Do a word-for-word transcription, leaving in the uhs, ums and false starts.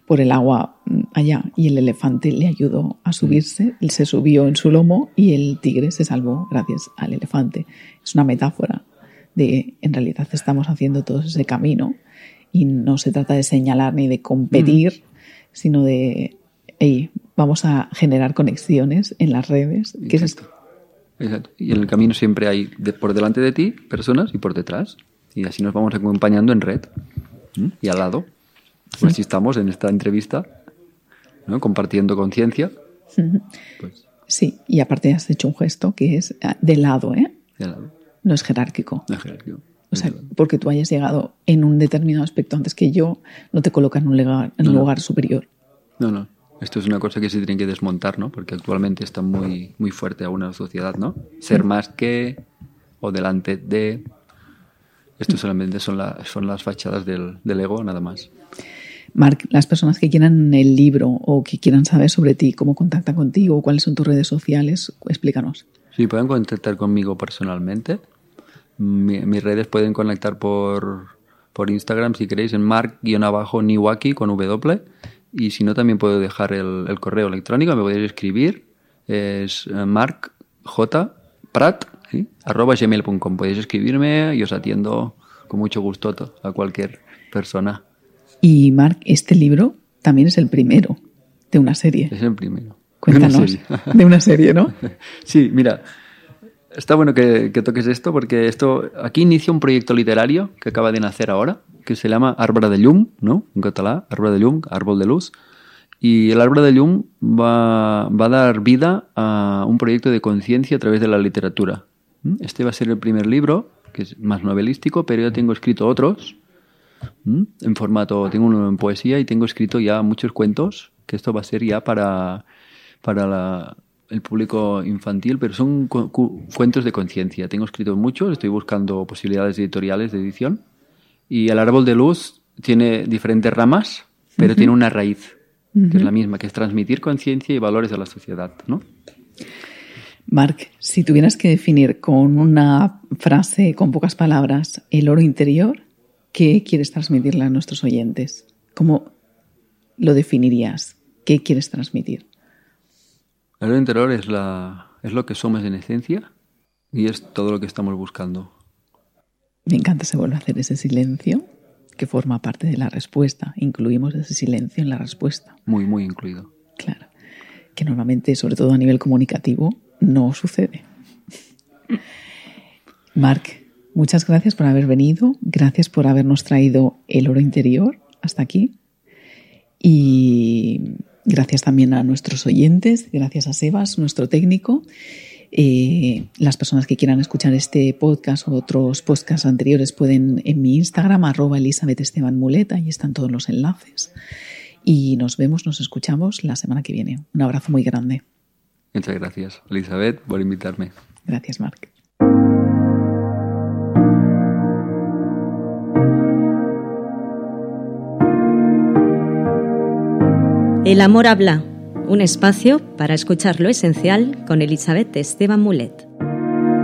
por el agua allá y el elefante le ayudó a subirse, él se subió en su lomo y el tigre se salvó gracias al elefante. Es una metáfora de, en realidad estamos haciendo todo ese camino y no se trata de señalar ni de competir, mm. sino de, hey, vamos a generar conexiones en las redes. ¿Qué es esto? Exacto. Y en el camino siempre hay de, por delante de ti personas y por detrás. Y así nos vamos acompañando en red. ¿Mm? Y al lado. Pues así estamos en esta entrevista, ¿no? Compartiendo conciencia. Pues. Sí, y aparte has hecho un gesto que es de lado, ¿eh? De lado. No es jerárquico. No es jerárquico. O sea, porque tú hayas llegado en un determinado aspecto antes que yo, no te coloca en un lugar, en un no, lugar no. superior. No, no. Esto es una cosa que se tiene que desmontar, ¿no? Porque actualmente está muy, muy fuerte aún en la sociedad, ¿no? Ser más que o delante de... Esto solamente son, la, son las fachadas del, del ego, nada más. Marc, las personas que quieran el libro o que quieran saber sobre ti, cómo contactan contigo, cuáles son tus redes sociales, explícanos. Sí, pueden contactar conmigo personalmente. Mi, mis redes pueden conectar por, por Instagram, si queréis, en marc-niwaki con W. Y si no, también puedo dejar el, el correo electrónico, me podéis escribir. Es marcjprat, ¿sí? arroba gmail punto com. Podéis escribirme y os atiendo con mucho gusto a cualquier persona. Y Marc, este libro también es el primero de una serie. Es el primero. Cuéntanos, de una serie, de una serie, ¿no? Sí, mira, está bueno que, que toques esto porque esto aquí inicia un proyecto literario que acaba de nacer ahora, que se llama Arbre de Llum, ¿no? En català, Arbre de Llum, Árbol de Luz. Y el Arbre de Llum va, va a dar vida a un proyecto de conciencia a través de la literatura. Este va a ser el primer libro, que es más novelístico, pero ya tengo escrito otros. En formato, tengo uno en poesía y tengo escrito ya muchos cuentos, que esto va a ser ya para, para la, el público infantil, pero son cu- cu- cuentos de conciencia. Tengo escrito muchos, estoy buscando posibilidades editoriales de edición. Y el Árbol de Luz tiene diferentes ramas, pero uh-huh. tiene una raíz, uh-huh. que es la misma, que es transmitir conciencia y valores a la sociedad, ¿no? Marc, si tuvieras que definir con una frase, con pocas palabras, el oro interior, ¿qué quieres transmitirle a nuestros oyentes? ¿Cómo lo definirías? ¿Qué quieres transmitir? El oro interior es, la, es lo que somos en esencia y es todo lo que estamos buscando. Me encanta se vuelve a hacer ese silencio que forma parte de la respuesta. Incluimos ese silencio en la respuesta. Muy, muy incluido. Claro. Que normalmente, sobre todo a nivel comunicativo, no sucede. Marc, muchas gracias por haber venido, gracias por habernos traído el oro interior hasta aquí y gracias también a nuestros oyentes, gracias a Sebas, nuestro técnico. Eh, las personas que quieran escuchar este podcast o otros podcasts anteriores pueden en mi Instagram, arroba Elizabeth Esteban Mulet, ahí están todos los enlaces y nos vemos, nos escuchamos la semana que viene. Un abrazo muy grande. Muchas gracias, Elizabeth, por invitarme. Gracias, Marc. El amor habla, un espacio para escuchar lo esencial con Elizabeth Esteban Mulet.